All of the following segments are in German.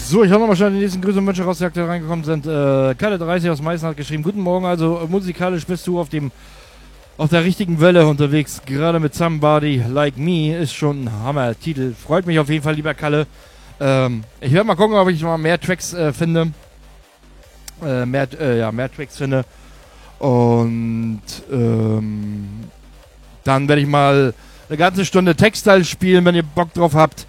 So, ich habe nochmal schnell die nächsten Grüße und Wünsche raus, die aktuell reingekommen sind. Kalle 30 aus Meißen hat geschrieben, guten Morgen, also musikalisch bist du auf der richtigen Welle unterwegs, gerade mit Somebody Like Me, ist schon ein Hammer-Titel. Freut mich auf jeden Fall, lieber Kalle. Ich werde mal gucken, ob ich mal mehr Tracks finde. Mehr Tracks finde. Und dann werde ich mal eine ganze Stunde Textile spielen, wenn ihr Bock drauf habt.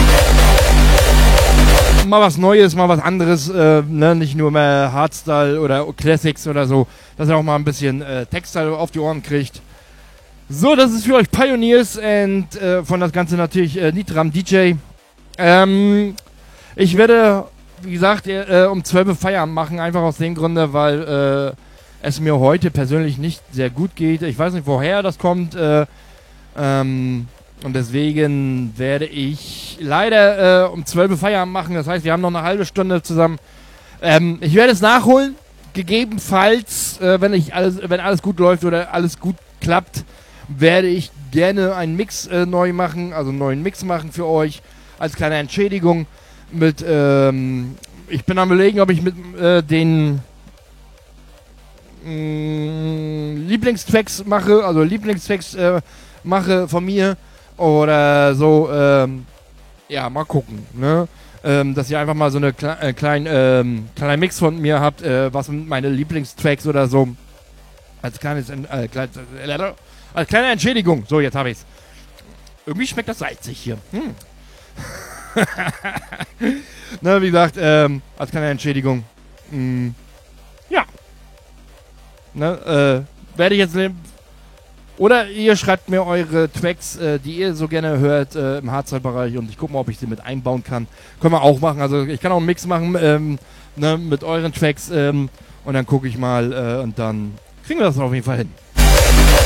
Mal was Neues, mal was anderes, nicht nur mehr Hardstyle oder Classics oder so, dass ihr auch mal ein bisschen Textile auf die Ohren kriegt. So, das ist für euch Pioneers und von das Ganze natürlich Nitram DJ. Ich werde, wie gesagt, um 12 Uhr Feierabend machen, einfach aus dem Grunde, weil es mir heute persönlich nicht sehr gut geht. Ich weiß nicht, woher das kommt. Und deswegen werde ich leider um 12 Uhr Feierabend machen. Das heißt, wir haben noch eine halbe Stunde zusammen. Ich werde es nachholen. Gegebenenfalls, wenn alles gut läuft oder alles gut klappt, werde ich gerne einen Mix neu machen, also einen neuen Mix machen für euch, als kleine Entschädigung. Ich bin am Überlegen, ob ich mit den Lieblingstracks mache von mir oder so, mal gucken, ne? Dass ihr einfach mal so eine kleinen Mix von mir habt, was sind meine Lieblingstracks oder so, als kleine Entschädigung. So, jetzt habe ich's. Irgendwie schmeckt das salzig hier. Na, wie gesagt, als kleine Entschädigung. Ja. Ne, werde ich jetzt nehmen. Oder ihr schreibt mir eure Tracks, die ihr so gerne hört im Hardstyle-Bereich und ich gucke mal, ob ich sie mit einbauen kann. Können wir auch machen. Also ich kann auch einen Mix machen mit euren Tracks und dann gucke ich mal und dann kriegen wir das auf jeden Fall hin.